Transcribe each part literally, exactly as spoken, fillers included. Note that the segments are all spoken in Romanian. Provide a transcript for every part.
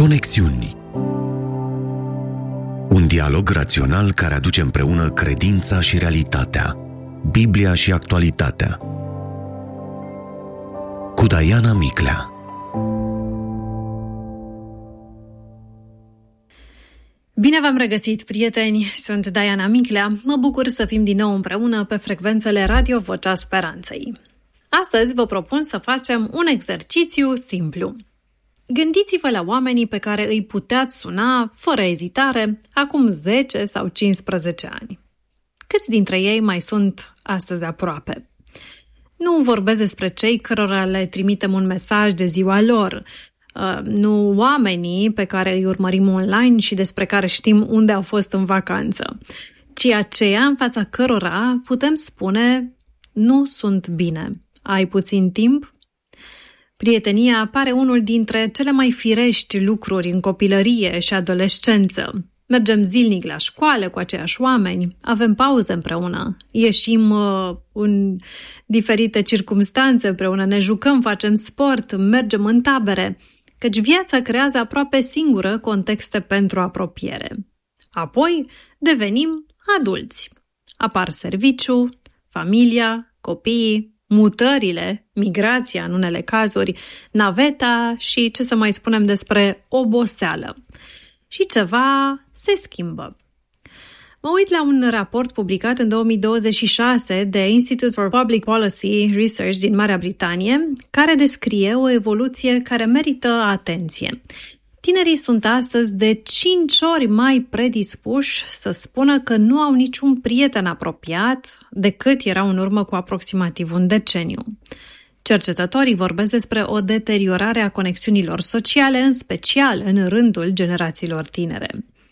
Conexiuni. Un dialog rațional care aduce împreună credința și realitatea, Biblia și actualitatea. Cu Diana Miclea. Bine v-am regăsit, prieteni! Sunt Diana Miclea. Mă bucur să fim din nou împreună pe frecvențele Radio Vocea Speranței. Astăzi vă propun să facem un exercițiu simplu. Gândiți-vă la oamenii pe care îi puteați suna, fără ezitare, acum zece sau cincisprezece ani. Câți dintre ei mai sunt astăzi aproape? Nu vorbesc despre cei cărora le trimitem un mesaj de ziua lor, nu oamenii pe care îi urmărim online și despre care știm unde au fost în vacanță, ci aceia în fața cărora putem spune: nu sunt bine. Ai puțin timp? Prietenia pare unul dintre cele mai firești lucruri în copilărie și adolescență. Mergem zilnic la școală cu aceiași oameni, avem pauze împreună, ieșim uh, în diferite circumstanțe împreună, ne jucăm, facem sport, mergem în tabere, căci viața creează aproape singură contexte pentru apropiere. Apoi devenim adulți. Apar serviciu, familia, copiii, mutările, migrația în unele cazuri, naveta și ce să mai spunem despre oboseală. Și ceva se schimbă. Mă uit la un raport publicat în două mii douăzeci și șase de Institute for Public Policy Research din Marea Britanie, care descrie o evoluție care merită atenție. Tinerii sunt astăzi de cinci ori mai predispuși să spună că nu au niciun prieten apropiat decât erau în urmă cu aproximativ un deceniu. Cercetătorii vorbesc despre o deteriorare a conexiunilor sociale, în special în rândul generațiilor tinere.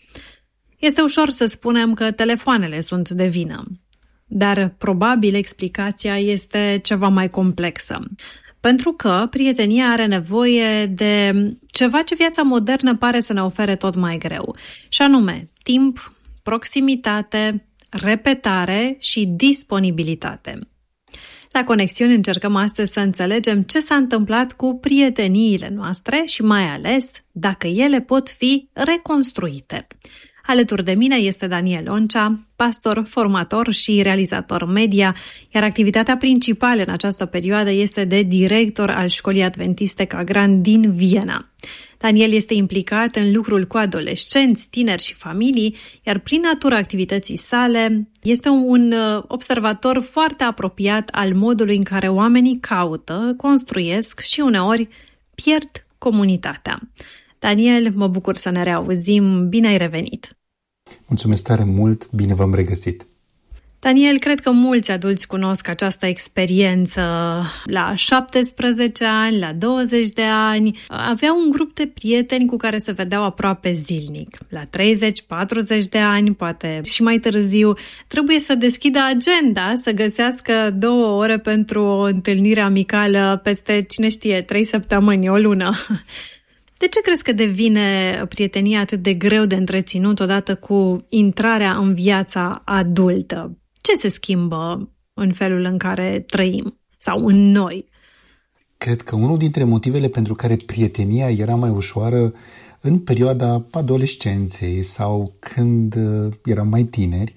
Este ușor să spunem că telefoanele sunt de vină, dar probabil explicația este ceva mai complexă. Pentru că prietenia are nevoie de ceva ce viața modernă pare să ne ofere tot mai greu, și anume timp, proximitate, repetare și disponibilitate. La Conexiuni încercăm astăzi să înțelegem ce s-a întâmplat cu prieteniile noastre și mai ales dacă ele pot fi reconstruite. Alături de mine este Daniel Oncea, pastor, formator și realizator media, iar activitatea principală în această perioadă este de director al Școlii Adventiste Cagran din Viena. Daniel este implicat în lucrul cu adolescenți, tineri și familii, iar prin natura activității sale este un observator foarte apropiat al modului în care oamenii caută, construiesc și uneori pierd comunitatea. Daniel, mă bucur să ne reauzim. Bine ai revenit! Mulțumesc tare mult! Bine v-am regăsit! Daniel, cred că mulți adulți cunosc această experiență. La șaptesprezece ani, la douăzeci de ani, aveau un grup de prieteni cu care se vedeau aproape zilnic. La treizeci patruzeci de ani, poate și mai târziu, trebuie să deschidă agenda, să găsească două ore pentru o întâlnire amicală peste, cine știe, trei săptămâni, o lună. De ce crezi că devine prietenia atât de greu de întreținut odată cu intrarea în viața adultă? Ce se schimbă în felul în care trăim sau în noi? Cred că unul dintre motivele pentru care prietenia era mai ușoară în perioada adolescenței sau când eram mai tineri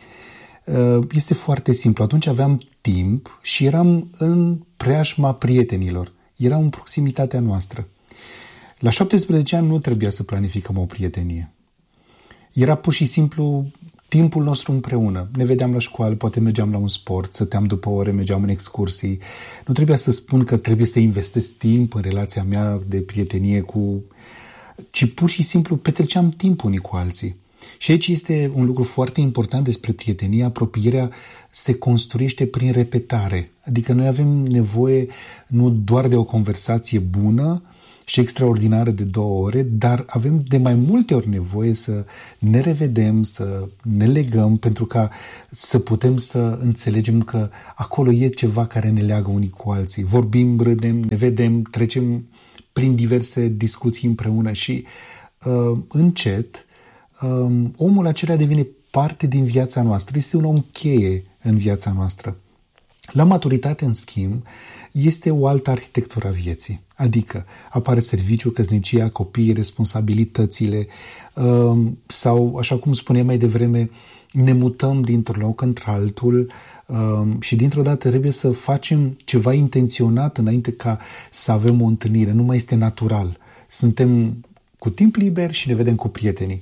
este foarte simplu. Atunci aveam timp și eram în preajma prietenilor. Erau în proximitatea noastră. La șaptesprezece ani nu trebuia să planificăm o prietenie. Era pur și simplu timpul nostru împreună. Ne vedeam la școală, poate mergeam la un sport, stăteam după ore, mergeam în excursii. Nu trebuia să spun că trebuie să investesc timp în relația mea de prietenie cu... ci pur și simplu petreceam timp unii cu alții. Și aici este un lucru foarte important despre prietenie. Apropierea se construiește prin repetare. Adică noi avem nevoie nu doar de o conversație bună și extraordinară de două ore, dar avem de mai multe ori nevoie să ne revedem, să ne legăm, pentru ca să putem să înțelegem că acolo e ceva care ne leagă unii cu alții. Vorbim, râdem, ne vedem, trecem prin diverse discuții împreună și uh, încet uh, omul acela devine parte din viața noastră. Este un om cheie în viața noastră. La maturitate, în schimb, este o altă arhitectură a vieții. Adică apare serviciul, căsnicia, copiii, responsabilitățile sau, așa cum spuneam mai devreme, ne mutăm dintr-un loc într-altul și dintr-o dată trebuie să facem ceva intenționat înainte ca să avem o întâlnire. Nu mai este natural. Suntem cu timp liber și ne vedem cu prietenii.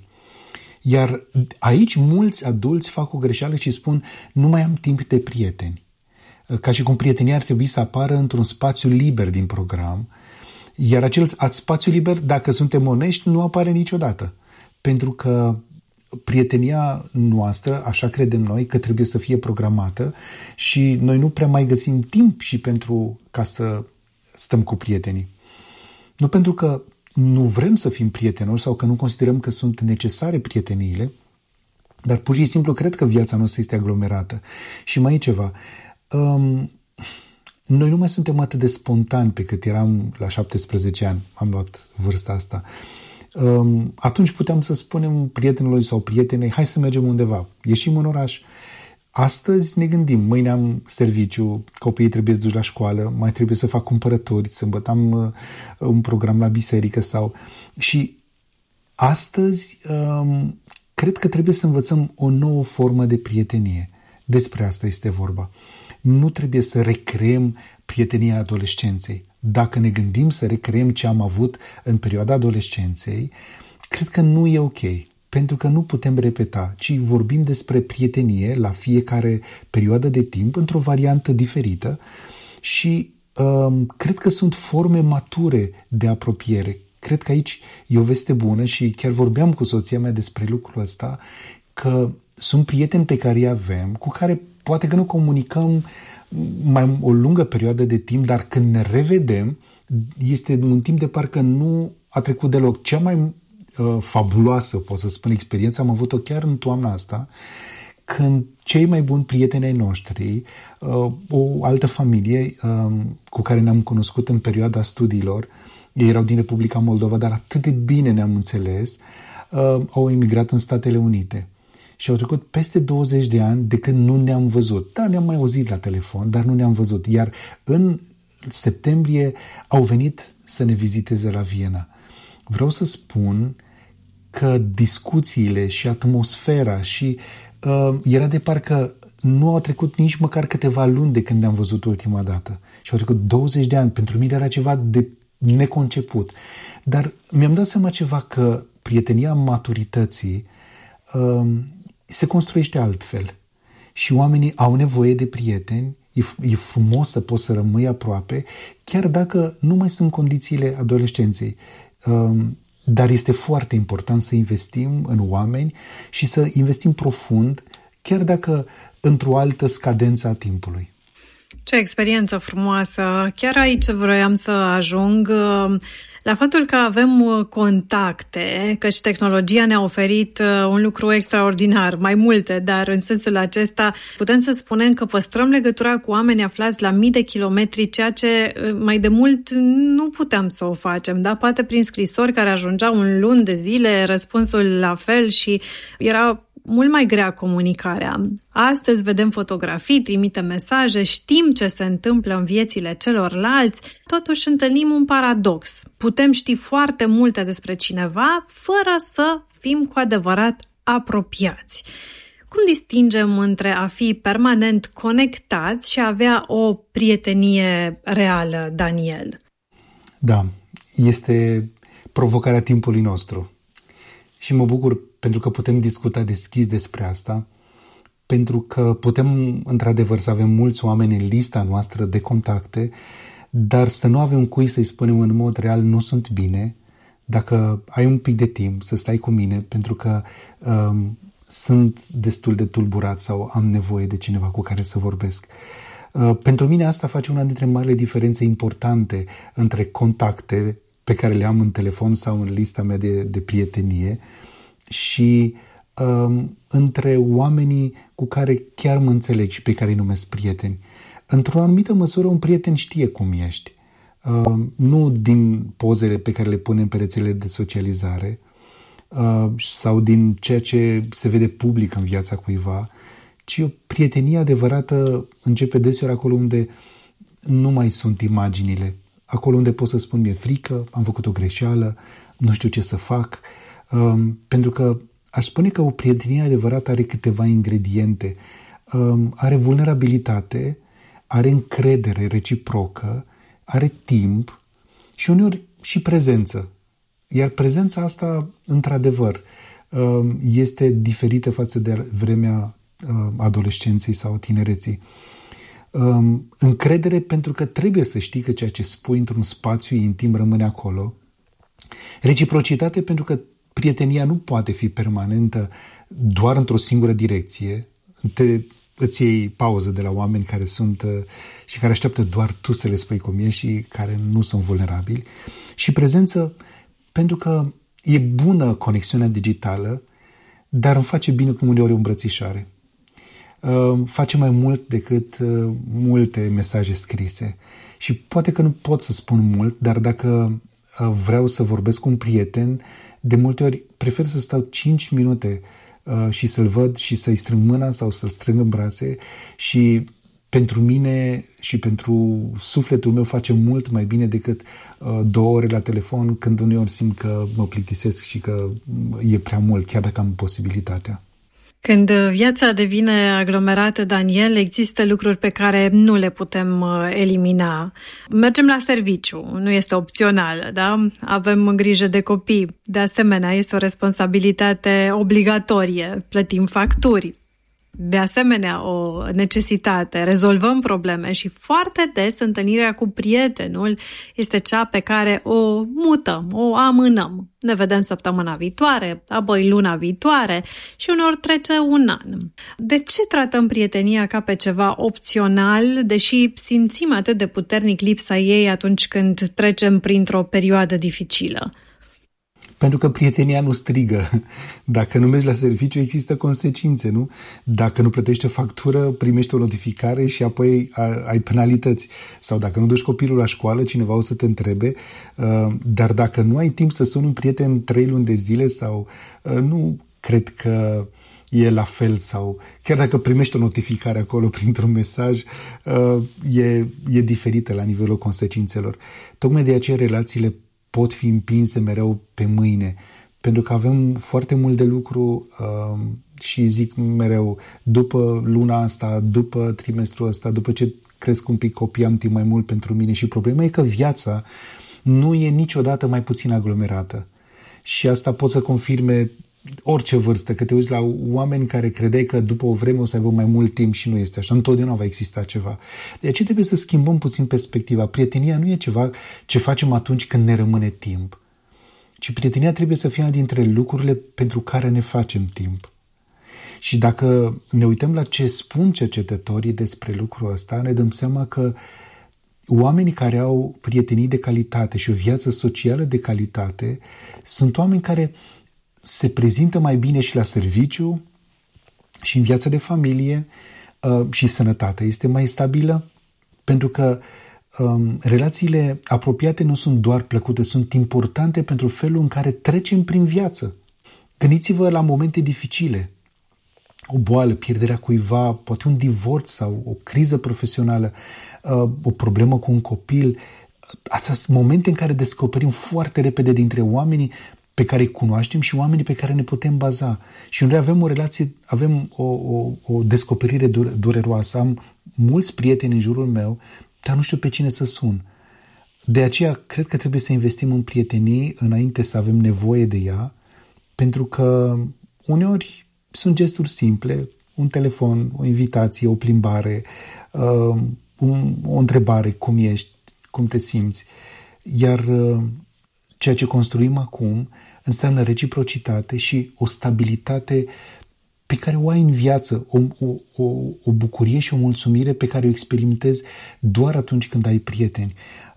Iar aici mulți adulți fac o greșeală și spun nu mai am timp de prieteni. Ca și cum prietenia ar trebui să apară într-un spațiu liber din program, iar acel spațiu liber, dacă suntem onești, nu apare niciodată. Pentru că prietenia noastră, așa credem noi, că trebuie să fie programată și noi nu prea mai găsim timp și pentru ca să stăm cu prietenii. Nu pentru că nu vrem să fim prietenoși sau că nu considerăm că sunt necesare prieteniile, dar pur și simplu cred că viața noastră este aglomerată. Și mai e ceva. Um, noi nu mai suntem atât de spontani pe cât eram la șaptesprezece ani. Am luat vârsta asta. Um, atunci puteam să spunem prietenului sau prietenei, hai să mergem undeva, ieșim în oraș. Astăzi ne gândim, mâine am serviciu, copiii trebuie să duci la școală, mai trebuie să fac cumpărături, sâmbătă am uh, un program la biserică sau... Și astăzi um, cred că trebuie să învățăm o nouă formă de prietenie. Despre asta este vorba. Nu trebuie să recreăm prietenia adolescenței. Dacă ne gândim să recreăm ce am avut în perioada adolescenței, cred că nu e ok. Pentru că nu putem repeta, ci vorbim despre prietenie la fiecare perioadă de timp, într-o variantă diferită și um, cred că sunt forme mature de apropiere. Cred că aici e o veste bună și chiar vorbeam cu soția mea despre lucrul ăsta, că sunt prieteni pe care îi avem, cu care poate că nu comunicăm mai o lungă perioadă de timp, dar când ne revedem, este un timp de parcă nu a trecut deloc. Cea mai fabuloasă, pot să spun, experiență am avut-o chiar în toamna asta, când cei mai buni prieteni ai noștri, o altă familie cu care ne-am cunoscut în perioada studiilor, ei erau din Republica Moldova, dar atât de bine ne-am înțeles, au emigrat în Statele Unite. Și au trecut peste douăzeci de ani de când nu ne-am văzut. Da, ne-am mai auzit la telefon, dar nu ne-am văzut. Iar în septembrie au venit să ne viziteze la Viena. Vreau să spun că discuțiile și atmosfera și uh, era de parcă nu au trecut nici măcar câteva luni de când ne-am văzut ultima dată. Și au trecut douăzeci de ani. Pentru mine era ceva de neconceput. Dar mi-am dat seama ceva, că prietenia maturității uh, se construiește altfel. Și oamenii au nevoie de prieteni. E, e frumos să poți să rămâi aproape, chiar dacă nu mai sunt condițiile adolescenței. Uh, Dar este foarte important să investim în oameni și să investim profund, chiar dacă într-o altă scadență a timpului. Ce experiență frumoasă! Chiar aici vroiam să ajung la faptul că avem contacte, căci tehnologia ne-a oferit un lucru extraordinar, mai multe, dar în sensul acesta putem să spunem că păstrăm legătura cu oameni aflați la mii de kilometri, ceea ce mai de mult nu puteam să o facem, da? Poate prin scrisori care ajungeau în luni de zile, răspunsul la fel și era mult mai grea comunicarea. Astăzi vedem fotografii, trimitem mesaje, știm ce se întâmplă în viețile celorlalți, totuși întâlnim un paradox. Putem ști foarte multe despre cineva fără să fim cu adevărat apropiați. Cum distingem între a fi permanent conectați și a avea o prietenie reală, Daniel? Da, este provocarea timpului nostru. Și mă bucur pentru că putem discuta deschis despre asta, pentru că putem, într-adevăr, să avem mulți oameni în lista noastră de contacte, dar să nu avem cui să-i spunem în mod real, nu sunt bine, dacă ai un pic de timp să stai cu mine, pentru că um, sunt destul de tulburat sau am nevoie de cineva cu care să vorbesc. Uh, pentru mine asta face una dintre marile diferențe importante între contacte pe care le am în telefon sau în lista mea de, de prietenie și um, între oamenii cu care chiar mă înțeleg și pe care îi numesc prieteni. Într-o anumită măsură, un prieten știe cum ești. Uh, nu din pozele pe care le punem pe rețelele de socializare uh, sau din ceea ce se vede public în viața cuiva, ci o prietenie adevărată începe deseori acolo unde nu mai sunt imaginile. Acolo unde pot să spun mi-e frică, am făcut o greșeală, nu știu ce să fac, um, pentru că aș spune că o prietenie adevărată are câteva ingrediente. Um, are vulnerabilitate, are încredere reciprocă, are timp și uneori și prezență. Iar prezența asta, într-adevăr, um, este diferită față de vremea uh, adolescenței sau tinereții. Um, încredere pentru că trebuie să știi că ceea ce spui într-un spațiu intim rămâne acolo. Reciprocitate pentru că prietenia nu poate fi permanentă doar într-o singură direcție. Te, îți iei pauză de la oameni care sunt și care așteaptă doar tu să le spui cum e și care nu sunt vulnerabili. Și prezență pentru că e bună conexiunea digitală, dar îmi face bine cum uneori o îmbrățișare. Face mai mult decât multe mesaje scrise. Și poate că nu pot să spun mult, dar dacă vreau să vorbesc cu un prieten, de multe ori prefer să stau cinci minute și să-l văd și să-i strâng mâna sau să-l strâng în brațe și pentru mine și pentru sufletul meu face mult mai bine decât două ore la telefon când uneori simt că mă plictisesc și că e prea mult, chiar dacă am posibilitatea. Când viața devine aglomerată, Daniel, există lucruri pe care nu le putem elimina. Mergem la serviciu, nu este opțional, da? Avem grijă de copii. De asemenea, este o responsabilitate obligatorie. Plătim facturi. De asemenea, o necesitate. Rezolvăm probleme și foarte des întâlnirea cu prietenul este cea pe care o mutăm, o amânăm. Ne vedem săptămâna viitoare, apoi luna viitoare și uneori trece un an. De ce tratăm prietenia ca pe ceva opțional, deși simțim atât de puternic lipsa ei atunci când trecem printr-o perioadă dificilă? Pentru că prietenia nu strigă. Dacă nu mergi la serviciu, există consecințe, nu? Dacă nu plătești o factură, primești o notificare și apoi ai penalități. Sau dacă nu duci copilul la școală, cineva o să te întrebe. Dar dacă nu ai timp să suni un prieten trei luni de zile sau nu cred că e la fel sau chiar dacă primești o notificare acolo printr-un mesaj, e, e diferită la nivelul consecințelor. Tocmai de aceea relațiile pot fi împinse mereu pe mâine, pentru că avem foarte mult de lucru uh, și zic mereu, după luna asta, după trimestrul ăsta, după ce cresc un pic copii, am timp mai mult pentru mine și problema e că viața nu e niciodată mai puțin aglomerată. Și asta pot să confirme orice vârstă, că te uiți la oameni care credeai că după o vreme o să aibă mai mult timp și nu este așa. Întotdeauna va exista ceva. De aceea trebuie să schimbăm puțin perspectiva. Prietenia nu e ceva ce facem atunci când ne rămâne timp, ci prietenia trebuie să fie una dintre lucrurile pentru care ne facem timp. Și dacă ne uităm la ce spun cercetătorii despre lucrul ăsta, ne dăm seama că oamenii care au prietenii de calitate și o viață socială de calitate sunt oameni care se prezintă mai bine și la serviciu și în viața de familie uh, și sănătatea este mai stabilă, pentru că um, relațiile apropiate nu sunt doar plăcute, sunt importante pentru felul în care trecem prin viață. Gândiți-vă la momente dificile, o boală, pierderea cuiva, poate un divorț sau o criză profesională, uh, o problemă cu un copil. Astea sunt momente în care descoperim foarte repede dintre oamenii pe care îi cunoaștem și oamenii pe care ne putem baza. Și unde avem o relație, avem o, o, o descoperire dureroasă. Am mulți prieteni în jurul meu, dar nu știu pe cine să sun. De aceea, cred că trebuie să investim în prietenii înainte să avem nevoie de ea, pentru că uneori sunt gesturi simple, un telefon, o invitație, o plimbare, uh, un, o întrebare, cum ești, cum te simți. Iar uh, ceea ce construim acum înseamnă reciprocitate și o stabilitate pe care o ai în viață, o, o, o, o bucurie și o mulțumire pe care o experimentezi doar atunci când ai prieteni.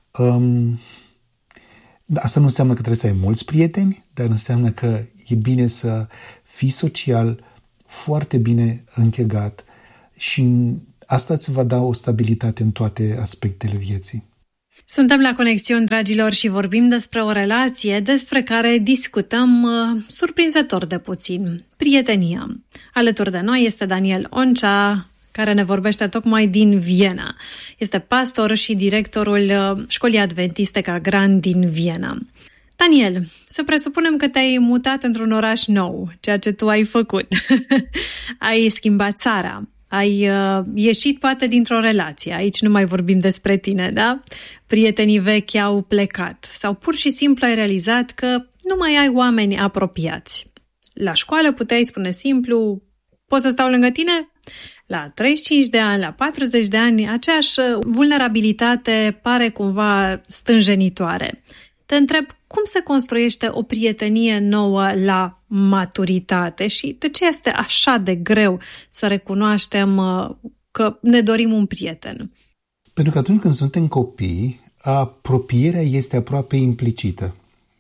Um, asta nu înseamnă că trebuie să ai mulți prieteni, dar înseamnă că e bine să fii social, foarte bine închegat și asta îți va da o stabilitate în toate aspectele vieții. Suntem la Conexiuni, dragilor, și vorbim despre o relație despre care discutăm uh, surprinzător de puțin, prietenia. Alături de noi este Daniel Oncea, care ne vorbește tocmai din Viena. Este pastor și directorul școlii adventiste Ca Grand din Viena. Daniel, să presupunem că te-ai mutat într-un oraș nou, ceea ce tu ai făcut. Ai schimbat țara, ai uh, ieșit poate dintr-o relație, aici nu mai vorbim despre tine, da? Prietenii vechi au plecat sau pur și simplu ai realizat că nu mai ai oameni apropiați. La școală puteai spune simplu, pot să stau lângă tine? La treizeci și cinci de ani, la patruzeci de ani, aceeași vulnerabilitate pare cumva stânjenitoare. Te întreb, cum se construiește o prietenie nouă la maturitate și de ce este așa de greu să recunoaștem că ne dorim un prieten? Pentru că atunci când suntem copii, apropierea este aproape implicită.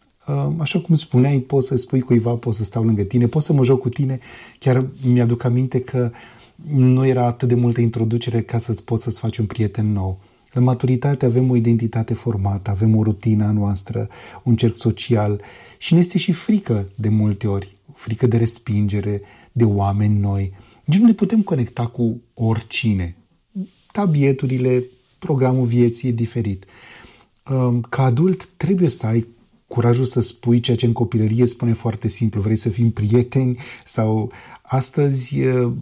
Așa cum spuneai, poți să spui cuiva, pot să stau lângă tine, pot să mă joc cu tine. Chiar mi-aduc aminte că nu era atât de multă introducere ca să-ți poți să-ți faci un prieten nou. La maturitate avem o identitate formată, avem o rutină a noastră, un cerc social și ne este și frică de multe ori, frică de respingere, de oameni noi. Deci nu ne putem conecta cu oricine. Tabieturile, programul vieții e diferit. Ca adult trebuie să ai curajul să spui ceea ce în copilărie spune foarte simplu. Vrei să fim prieteni? Sau astăzi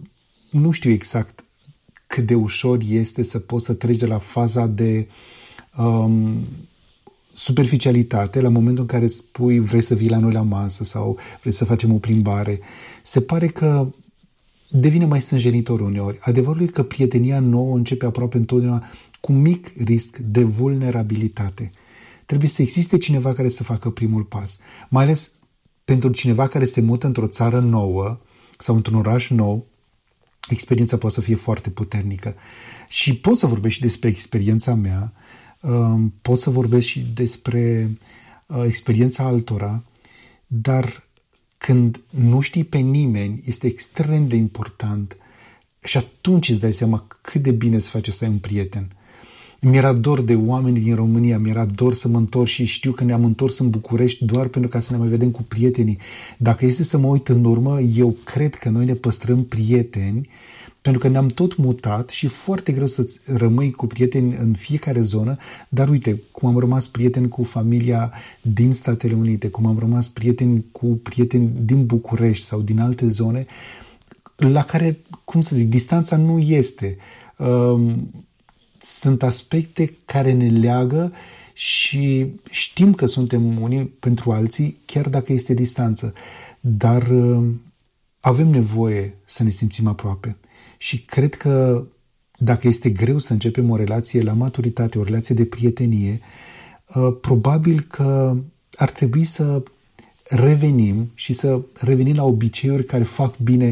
nu știu exact cât de ușor este să poți să treci de la faza de um, superficialitate la momentul în care spui vrei să vii la noi la masă sau vrei să facem o plimbare. Se pare că devine mai stânjenitor uneori. Adevărul e că prietenia nouă începe aproape întotdeauna cu mic risc de vulnerabilitate. Trebuie să existe cineva care să facă primul pas. Mai ales pentru cineva care se mută într-o țară nouă sau într-un oraș nou, experiența poate să fie foarte puternică. Și pot să vorbesc și despre experiența mea, pot să vorbesc și despre experiența altora, dar când nu știi pe nimeni, este extrem de important și atunci îți dai seama cât de bine se face să ai un prieten. Mi-era dor de oameni din România, mi-era dor să mă întorc și știu că ne-am întors în București doar pentru ca să ne mai vedem cu prietenii. Dacă este să mă uit în urmă, eu cred că noi ne păstrăm prieteni pentru că ne-am tot mutat și e foarte greu să-ți rămâi cu prieteni în fiecare zonă, dar uite, cum am rămas prieteni cu familia din Statele Unite, cum am rămas prieteni cu prieteni din București sau din alte zone, la care, cum să zic, distanța nu este. Um, Sunt aspecte care ne leagă și știm că suntem unii pentru alții, chiar dacă este distanță. Dar avem nevoie să ne simțim aproape. Și cred că dacă este greu să începem o relație la maturitate, o relație de prietenie, probabil că ar trebui să revenim și să revenim la obiceiuri care fac bine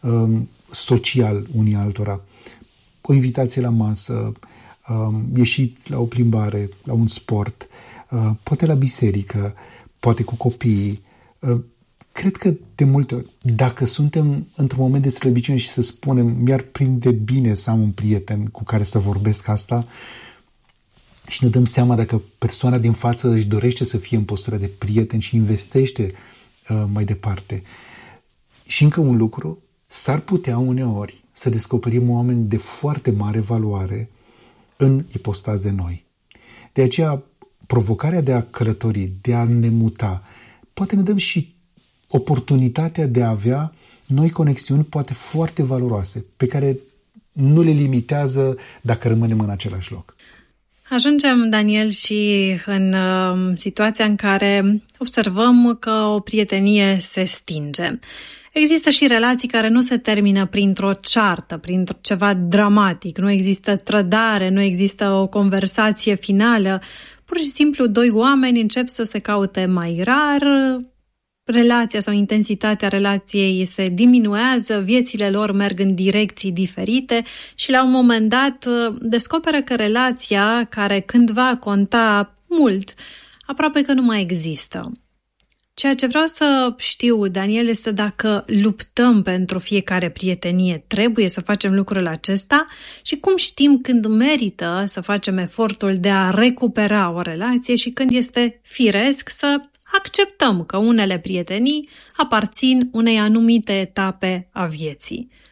social unii altora. O invitație la masă, ieșit la o plimbare, la un sport, poate la biserică, poate cu copiii. Cred că de multe ori, dacă suntem într-un moment de slăbiciune și să spunem mi-ar prinde bine să am un prieten cu care să vorbesc asta și ne dăm seama dacă persoana din față își dorește să fie în postura de prieten și investește uh, mai departe. Și încă un lucru, s-ar putea uneori să descoperim oameni de foarte mare valoare în ipostaze noi. De aceea, provocarea de a călători, de a ne muta, poate ne dăm și oportunitatea de a avea noi conexiuni poate foarte valoroase, pe care nu le limitează dacă rămânem în același loc. Ajungem, Daniel, și în uh, situația în care observăm că o prietenie se stinge. Există și relații care nu se termină printr-o ceartă, printr ceva dramatic, nu există trădare, nu există o conversație finală. Pur și simplu, doi oameni încep să se caute mai rar, relația sau intensitatea relației se diminuează, viețile lor merg în direcții diferite și la un moment dat descoperă că relația care cândva conta mult, aproape că nu mai există. Ceea ce vreau să știu, Daniel, este dacă luptăm pentru fiecare prietenie, trebuie să facem lucrul acesta și cum știm când merită să facem efortul de a recupera o relație și când este firesc să acceptăm că unele prietenii aparțin unei anumite etape a vieții.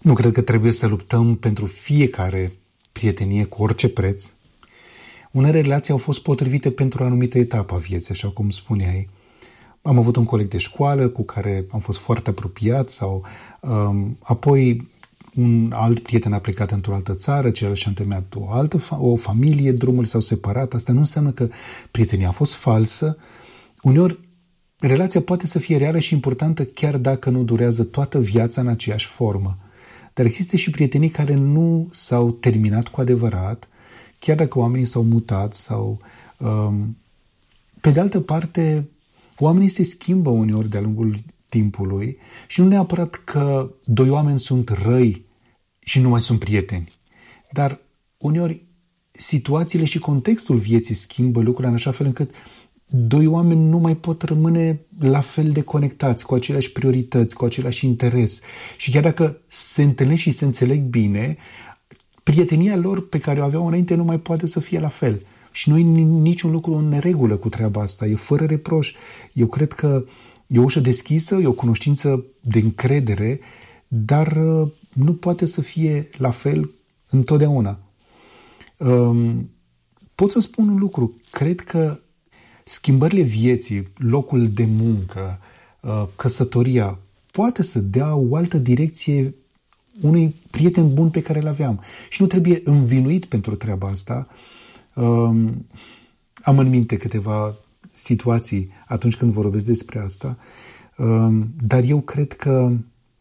Nu cred că trebuie să luptăm pentru fiecare prietenie cu orice preț. Unele relații au fost potrivite pentru o anumită etapă a vieții, așa cum spuneai. Am avut un coleg de școală cu care am fost foarte apropiat sau um, apoi un alt prieten a plecat într-o altă țară, celălalt și-a întemeiat o altă fa- o familie, drumurile s-au separat. Asta nu înseamnă că prietenia a fost falsă. Uneori, relația poate să fie reală și importantă chiar dacă nu durează toată viața în aceeași formă. Dar există și prietenii care nu s-au terminat cu adevărat, chiar dacă oamenii s-au mutat sau... Um, pe de altă parte, oamenii se schimbă uneori de-a lungul timpului și nu neapărat că doi oameni sunt răi și nu mai sunt prieteni. Dar uneori situațiile și contextul vieții schimbă lucrurile în așa fel încât doi oameni nu mai pot rămâne la fel de conectați, cu aceleași priorități, cu același interes. Și chiar dacă se întâlnesc și se înțeleg bine, prietenia lor pe care o aveau înainte nu mai poate să fie la fel. Și nu e niciun lucru în neregulă cu treaba asta, e fără reproș. Eu cred că e o ușă deschisă, e o cunoștință de încredere, dar nu poate să fie la fel întotdeauna. Pot să spun un lucru, cred că schimbările vieții, locul de muncă, căsătoria, poate să dea o altă direcție unui prieten bun pe care îl aveam. Și nu trebuie învinuit pentru treaba asta. Am în minte câteva situații atunci când vorbesc despre asta, dar eu cred că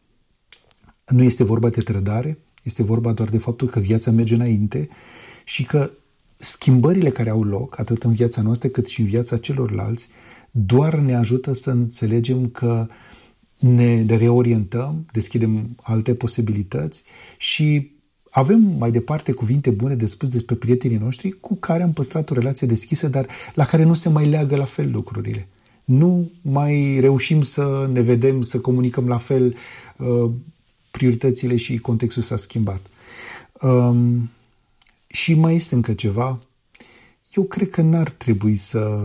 nu este vorba de trădare, este vorba doar de faptul că viața merge înainte și că schimbările care au loc, atât în viața noastră cât și în viața celorlalți, doar ne ajută să înțelegem că ne reorientăm, deschidem alte posibilități și avem mai departe cuvinte bune de spus despre prietenii noștri cu care am păstrat o relație deschisă, dar la care nu se mai leagă la fel lucrurile. Nu mai reușim să ne vedem, să comunicăm la fel, prioritățile și contextul s-a schimbat. Um, și mai este încă ceva. Eu cred că n-ar trebui să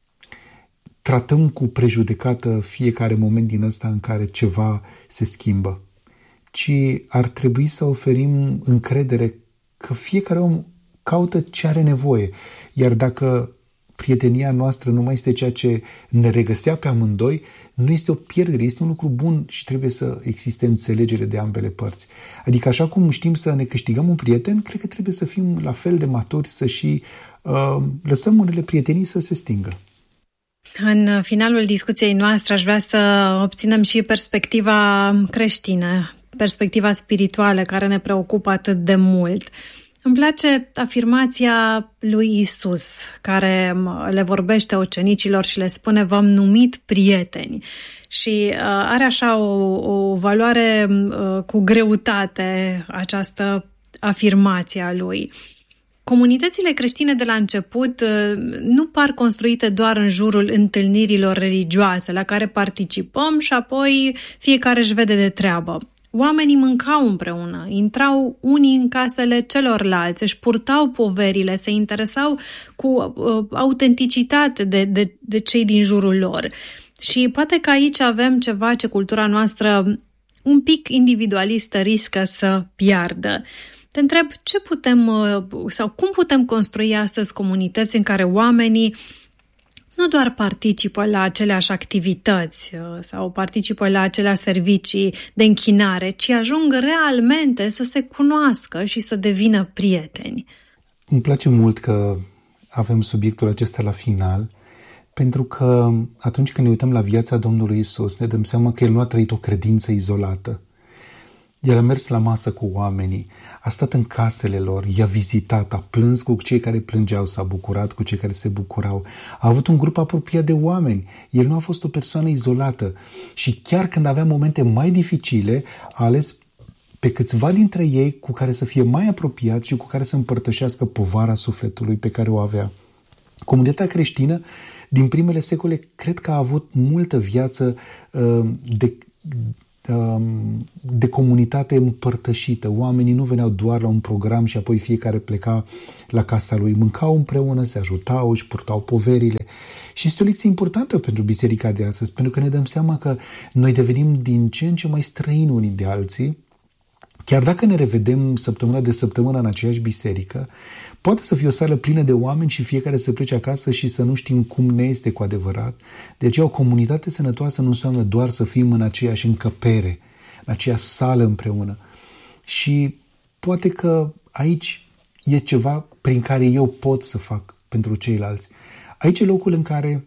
tratăm cu prejudecată fiecare moment din ăsta în care ceva se schimbă, ci ar trebui să oferim încredere că fiecare om caută ce are nevoie. Iar dacă prietenia noastră nu mai este ceea ce ne regăsea pe amândoi, nu este o pierdere, este un lucru bun și trebuie să existe înțelegere de ambele părți. Adică așa cum știm să ne câștigăm un prieten, cred că trebuie să fim la fel de maturi să și uh, lăsăm unele prietenii să se stingă. În finalul discuției noastre aș vrea să obținem și perspectiva creștină, perspectiva spirituală care ne preocupă atât de mult. Îmi place afirmația lui Isus, care le vorbește ucenicilor și le spune: v-am numit prieteni. Și uh, are așa o, o valoare uh, cu greutate această afirmație a lui. Comunitățile creștine de la început uh, nu par construite doar în jurul întâlnirilor religioase la care participăm și apoi fiecare își vede de treabă. Oamenii mâncau împreună, intrau unii în casele celorlalți, își purtau poverile, se interesau cu uh, autenticitate de, de, de cei din jurul lor. Și poate că aici avem ceva ce cultura noastră un pic individualistă riscă să piardă. Te întreb ce putem uh, sau cum putem construi astăzi comunități în care oamenii nu doar participă la aceleași activități sau participă la aceleași servicii de închinare, ci ajung realmente să se cunoască și să devină prieteni. Îmi place mult că avem subiectul acesta la final, pentru că atunci când ne uităm la viața Domnului Isus, ne dăm seama că El nu a trăit o credință izolată. El a mers la masă cu oamenii, a stat în casele lor, i-a vizitat, a plâns cu cei care plângeau, s-a bucurat cu cei care se bucurau. A avut un grup apropiat de oameni. El nu a fost o persoană izolată. Și chiar când avea momente mai dificile, a ales pe câțiva dintre ei cu care să fie mai apropiat și cu care să împărtășească povara sufletului pe care o avea. Comunitatea creștină din primele secole cred că a avut multă viață uh, de de comunitate împărtășită. Oamenii nu veneau doar la un program și apoi fiecare pleca la casa lui. Mâncau împreună, se ajutau, își purtau poverile. Și este o lecție importantă pentru biserica de astăzi, pentru că ne dăm seama că noi devenim din ce în ce mai străini unii de alții Chiar dacă ne revedem săptămâna de săptămână în aceeași biserică, poate să fie o sală plină de oameni și fiecare să plece acasă și să nu știm cum ne este cu adevărat. De aceea o comunitate sănătoasă nu înseamnă doar să fim în aceeași încăpere, în aceeași sală împreună. Și poate că aici e ceva prin care eu pot să fac pentru ceilalți. Aici e locul în care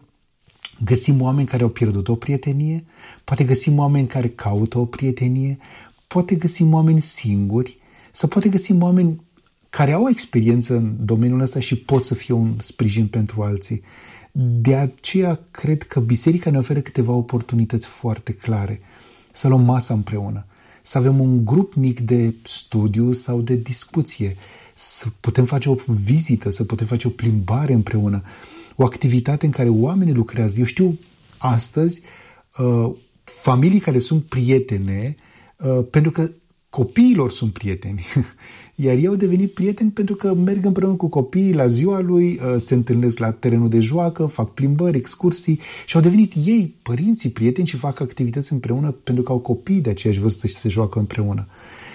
găsim oameni care au pierdut o prietenie, poate găsim oameni care caută o prietenie, poate găsim oameni singuri sau poate găsim oameni care au experiență în domeniul ăsta și pot să fie un sprijin pentru alții. De aceea cred că biserica ne oferă câteva oportunități foarte clare. Să luăm masa împreună, să avem un grup mic de studiu sau de discuție, să putem face o vizită, să putem face o plimbare împreună, o activitate în care oamenii lucrează. Eu știu astăzi uh, familii care sunt prietene uh, pentru că copiilor sunt prieteni. Iar ei au devenit prieteni pentru că merg împreună cu copiii la ziua lui, uh, se întâlnesc la terenul de joacă, fac plimbări, excursii și au devenit ei, părinții, prieteni și fac activități împreună pentru că au copii de aceeași vârstă și se joacă împreună.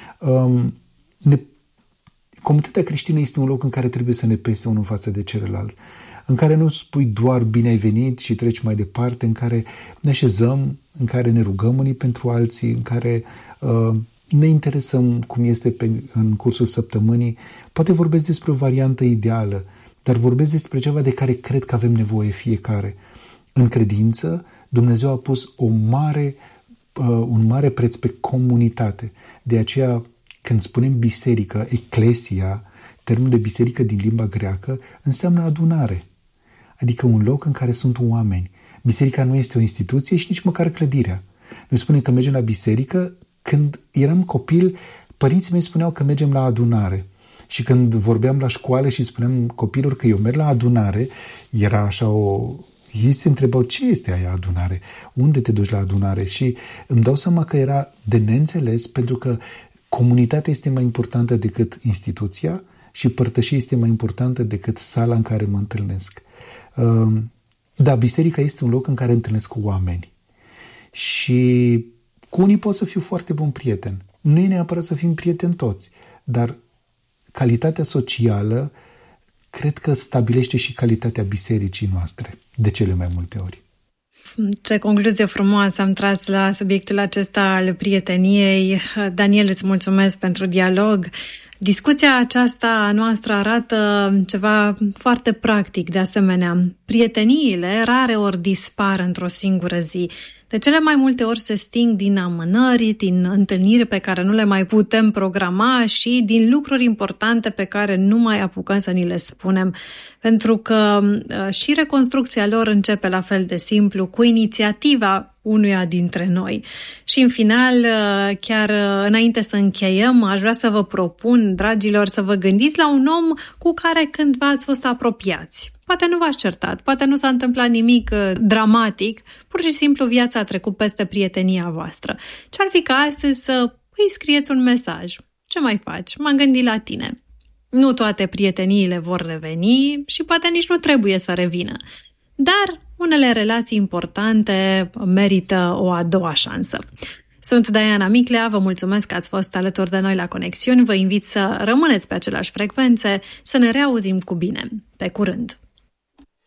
Um, ne Comunitatea creștină este un loc în care trebuie să ne pese unul față de celălalt, în care nu spui doar bine ai venit și treci mai departe, în care ne așezăm, în care ne rugăm unii pentru alții, în care uh, ne interesăm cum este pe, în cursul săptămânii. Poate vorbesc despre o variantă ideală, dar vorbesc despre ceva de care cred că avem nevoie fiecare. În credință, Dumnezeu a pus o mare, uh, un mare preț pe comunitate. De aceea, când spunem biserică, eclesia, termenul de biserică din limba greacă, înseamnă adunare. Adică un loc în care sunt oameni. Biserica nu este o instituție și nici măcar clădirea. Noi spunem că mergem la biserică. Când eram copil, părinții mei spuneau că mergem la adunare. Și când vorbeam la școală și spuneam copilor că eu merg la adunare, era așa o... Ei se întrebau ce este aia adunare? Unde te duci la adunare? Și îmi dau seama că era de neînțeles pentru că comunitatea este mai importantă decât instituția și părtășia este mai importantă decât sala în care mă întâlnesc. Da, biserica este un loc în care întâlnesc oameni. Și cu unii pot să fiu foarte bun prieten. Nu e neapărat să fim prieteni toți, dar calitatea socială cred că stabilește și calitatea bisericii noastre, de cele mai multe ori. Ce concluzie frumoasă am tras la subiectul acesta al prieteniei. Daniel, îți mulțumesc pentru dialog. Discuția aceasta noastră arată ceva foarte practic, de asemenea. Prieteniile rare ori dispar într-o singură zi. De cele mai multe ori se sting din amânări, din întâlniri pe care nu le mai putem programa și din lucruri importante pe care nu mai apucăm să ni le spunem. Pentru că și reconstrucția lor începe la fel de simplu, cu inițiativa unuia dintre noi. Și în final, chiar înainte să încheiem, aș vrea să vă propun, dragilor, să vă gândiți la un om cu care cândva ați fost apropiați. Poate nu v-ați certat, poate nu s-a întâmplat nimic dramatic, pur și simplu viața a trecut peste prietenia voastră. Ce-ar fi ca astăzi să îi scrieți un mesaj? Ce mai faci? M-am gândit la tine. Nu toate prieteniile vor reveni și poate nici nu trebuie să revină. Dar unele relații importante merită o a doua șansă. Sunt Diana Miclea, vă mulțumesc că ați fost alături de noi la Conexiuni, vă invit să rămâneți pe aceleași frecvențe, să ne reauzim cu bine. Pe curând!